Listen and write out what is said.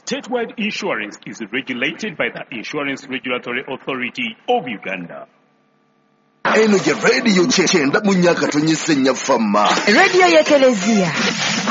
Statewide insurance is regulated by the Insurance Regulatory Authority of Uganda. Eno je radio chenda munyaka tonyesenya fama. Radio ya Kelezia.